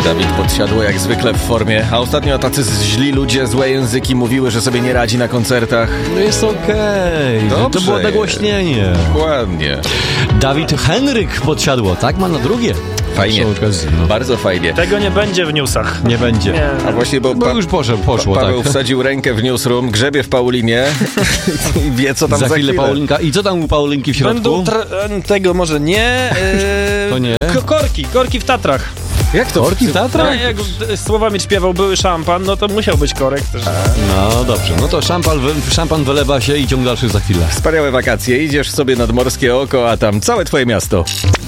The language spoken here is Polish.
Dawid Podsiadło jak zwykle w formie, a ostatnio tacy źli ludzie, złe języki mówiły, że sobie nie radzi na koncertach. No jest okej. To było nagłośnienie. Dokładnie. Dawid Henryk Podsiadło, tak ma na drugie. Fajnie, bardzo fajnie. Tego nie będzie w newsach. Nie będzie. Nie. A właśnie, bo już poszło, Paweł tak. wsadził rękę w newsroom, grzebie w Paulinie i wie, co tam za chwilę. Paulinka. I co tam u Paulinki w środku? Będą tego może nie. To nie. Korki w Tatrach. Jak to? Korki w Tatrach? Jak Słowomir śpiewał były szampan, no to musiał być korek też. No dobrze, no to szampan wylewa się i ciąg dalszy za chwilę. Wspaniałe wakacje, idziesz sobie nad morskie oko, a tam całe twoje miasto.